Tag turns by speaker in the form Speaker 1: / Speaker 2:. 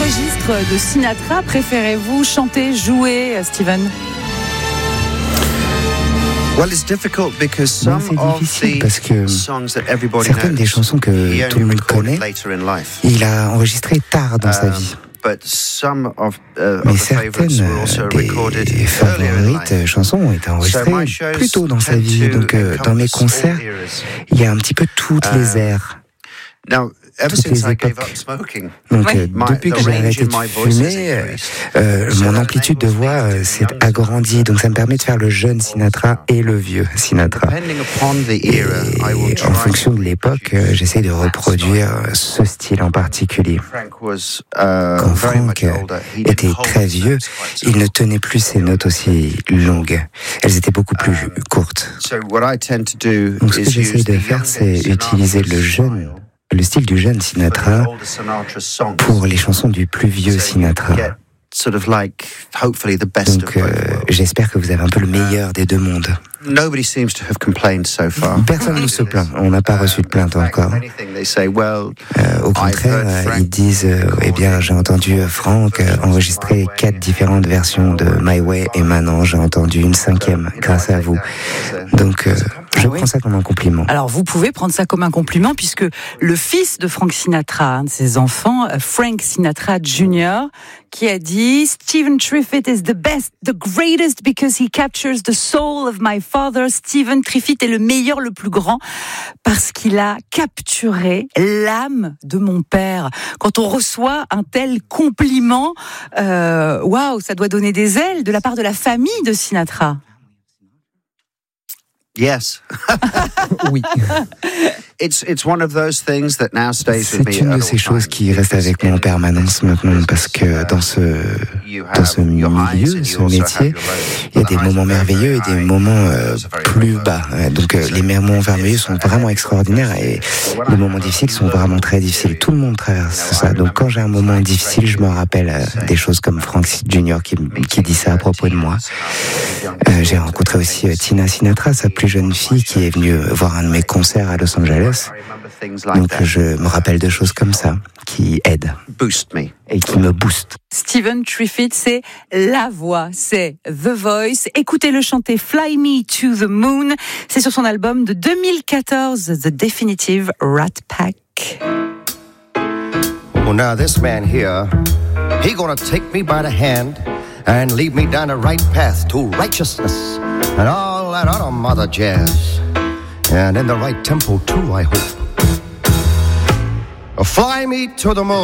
Speaker 1: registres de Sinatra préférez-vous chanter, jouer, Steven?
Speaker 2: C'est difficile parce que
Speaker 3: certaines des chansons que tout le monde connaît,
Speaker 2: il a enregistré tard dans sa vie. Mais certaines des favorites chansons ont été enregistrées plus tôt dans sa vie. Donc dans mes concerts, il y a un petit peu toutes les ères. Toutes les époques. Donc, depuis que j'ai arrêté de fumer, mon amplitude de voix s'est agrandie. Donc, ça me permet de faire le jeune Sinatra et le vieux Sinatra. Et en fonction de l'époque, j'essaie de reproduire ce style en particulier. Quand Frank était très vieux, il ne tenait plus ses notes aussi longues. Elles étaient beaucoup plus courtes. Donc, ce que j'essaie de faire, c'est utiliser le style du jeune Sinatra pour les chansons du plus vieux Sinatra. Donc, j'espère que vous avez un peu le meilleur des deux mondes. Personne ne se plaint. On n'a pas reçu de plainte encore. Au contraire, ils disent eh bien, j'ai entendu Frank enregistrer 4 différentes versions de My Way et maintenant j'ai entendu une 5e grâce à vous. Donc, je prends ça comme un compliment.
Speaker 1: Alors, vous pouvez prendre ça comme un compliment puisque le fils de Frank Sinatra, un de ses enfants, Frank Sinatra Jr., qui a dit Stephen Triffitt is the best, the greatest because he captures the soul of my father. Stephen Triffitt est le meilleur, le plus grand parce qu'il a capturé l'âme de mon père. Quand on reçoit un tel compliment, waouh, ça doit donner des ailes de la part de la famille de Sinatra.
Speaker 3: Yes.
Speaker 2: Oui.
Speaker 3: C'est une de
Speaker 2: ces choses qui reste avec moi en permanence maintenant parce que dans ce milieu, ce métier, il y a des moments merveilleux et des moments plus bas. Donc les moments merveilleux sont vraiment extraordinaires et les moments difficiles sont vraiment très difficiles. Tout le monde traverse ça. Donc quand j'ai un moment difficile, je me rappelle des choses comme Frank Jr. qui dit ça à propos de moi. J'ai rencontré aussi Tina Sinatra, sa plus jeune fille, qui est venue voir un de mes concerts à Los Angeles. Donc je me rappelle de choses comme ça qui aident et qui me boostent.
Speaker 1: Stephen Triffitt, c'est la voix, c'est The Voice. Écoutez-le chanter Fly Me to the Moon. C'est sur son album de 2014, The Definitive Rat Pack.
Speaker 4: Oh, now this man here, he gonna take me by the hand and lead me down the right path to righteousness and all that other mother jazz. And in the right tempo too, I hope. Fly me to the moon.